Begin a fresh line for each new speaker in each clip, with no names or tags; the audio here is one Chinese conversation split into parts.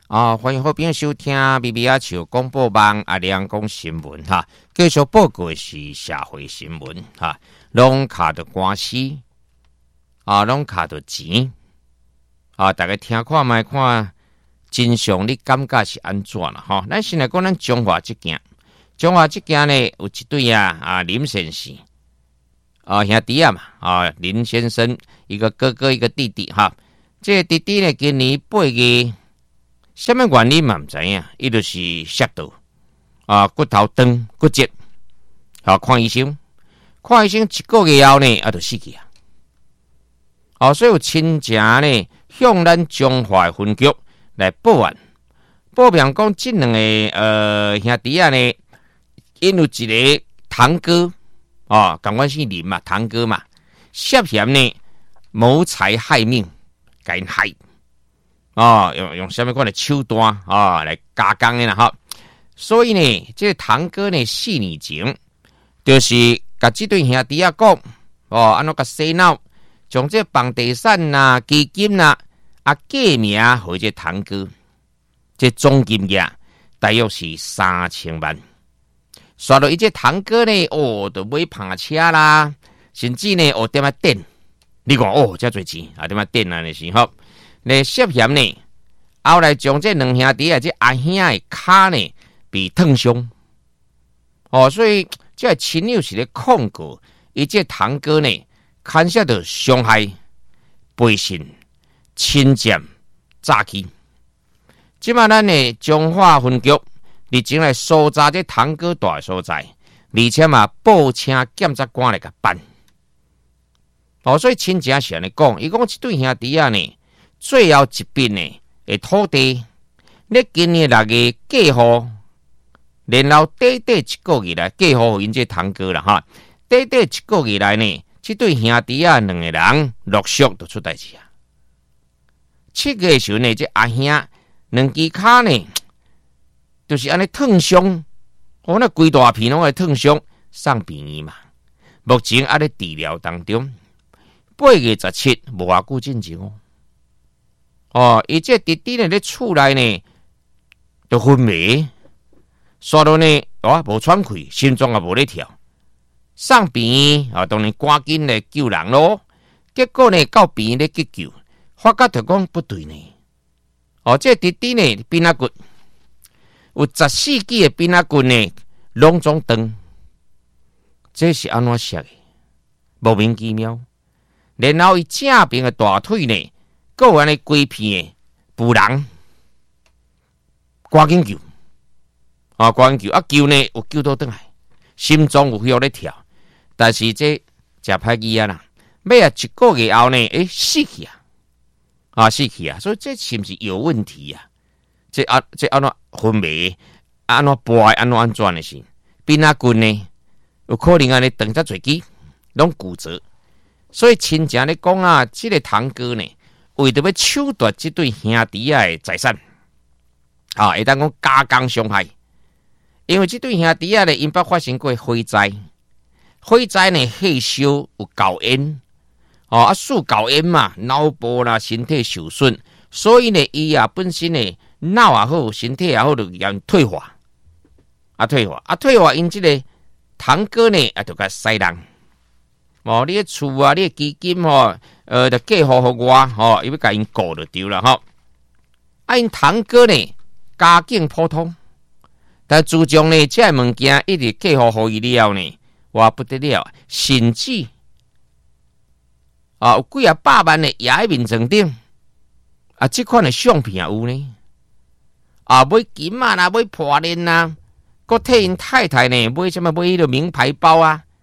欢迎好朋友收听咪咪仔笑广播网阿亮讲新闻哈。继续报告的是社会新闻哈，拢卡着官司拢卡着钱大家听看卖看，真相你感觉是安怎啦哈？咱先来讲咱中华这件，中华这件呢有一对林先生兄弟嘛林先生一个哥哥一个弟弟哈，这个弟弟呢今年8月。什么原因嘛？唔知影，伊就是摔到骨头断骨折，看医生，看医生1个月后呢，就死去所以有亲戚呢向咱中华分局来报案，报名讲这两个兄弟呢，因有一个堂哥赶快是林嘛，堂哥嘛，涉嫌呢谋财害命，给人害。用什么款的手段来加工的啦哈，所以呢，这个堂哥呢4年前，就是甲这对兄弟讲，安怎甲洗脑，将这房地产基金假名给这堂哥，这总金额大约是3000万。刷到伊这堂哥呢，就买篷车啦，甚至呢，点电，你讲这多钱点电的是吼。咧涉嫌呢，后来将这两兄弟这阿兄的脚呢被烫伤，所以这亲友是咧控告，伊这堂哥呢牵涉到伤害、背信、侵占、诈欺。即马咱呢中华分局立即来搜查这堂哥住的所在，而且嘛报请检察官来甲办。所以亲戚是安尼讲，伊讲这对兄弟呢。最后一笔呢，的土地，咧今年6月过户，然后短1个月来过户因这堂哥啦哈，短1个月来呢，这对兄弟2个人陆续都出代志7个月时呢，这阿兄2只脚呢，就是安尼烫伤，那规大片拢会烫伤，送病院嘛，目前咧治疗当中，8月17无偌久进前伊这弟弟呢，咧厝内呢，就昏迷，刷到呢，无喘气，心脏也无咧跳，送病院当然赶紧来救人咯。结果呢，到病院咧急救，发觉就讲不对呢。这弟弟呢，鼻仔骨有14支的鼻仔骨呢，拢总断，这是安怎写的？莫名其妙。然后伊正边的大腿呢？个安尼规片的不人，赶紧救，赶紧救，救呢有救到转来，心脏有要咧跳，但是这真歹机啦，要1个月后呢，死去死去所以这是不是有问题这安怎昏迷，安怎背，安怎的是，鼻仔骨呢有可能安尼断遮侪支，拢骨折，所以亲戚咧讲这个堂哥呢。为着要抢夺这对兄弟的财产，会当讲加工伤害，因为这对兄弟呢，因捌发生过火灾，火灾呢火烧有高烟，受高烟嘛，脑部啦、身体受损，所以呢，伊本身呢脑也好，身体也好，就退化，退化，因这个堂哥呢，就甲塞人。你的厝你的基金就过户给我伊要甲因顾就对了因堂哥呢家境普通，但自从呢这物件一直过户给伊了呢，哇不得了，甚至有几百万的也喺面床顶这款的相片也有呢买金买破链佮替因太太呢买什么买迄个名牌包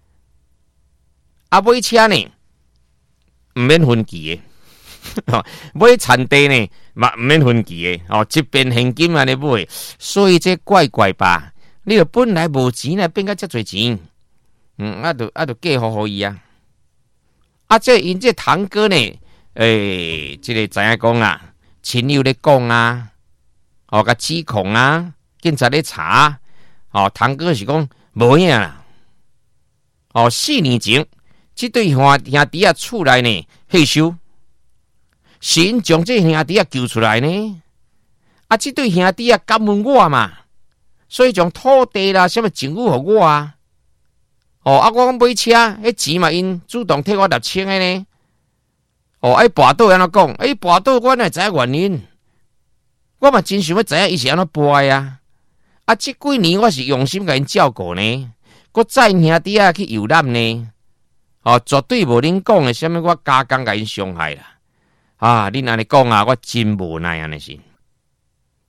买车呢，唔免分期的，买田地呢，嘛唔免分期的，一边现金安尼买，所以这怪怪吧？你本来无钱呢，变到遮侪钱，就过户互伊这因这堂哥呢，这个知影讲亲友咧讲甲指控警察咧查，堂哥是讲无影啦，4年前。这对兄弟厝内呢火烧，是因将这兄弟救出来呢， 啊，这对兄弟啊感恩我嘛，所以将土地啦什么政府给我啊。哦，啊，我讲买车，迄钱嘛因主动替我6000的呢。哦，跋倒安怎讲？跋倒我哪知影原因？我嘛真想要知影伊是安怎跋啊。啊，这几年我是用心甲因照顾呢，我载兄弟啊去游览呢。哦，绝对无恁讲的什么我加工甲因伤害啦。啊，恁安尼讲啊，我真无奈安尼是。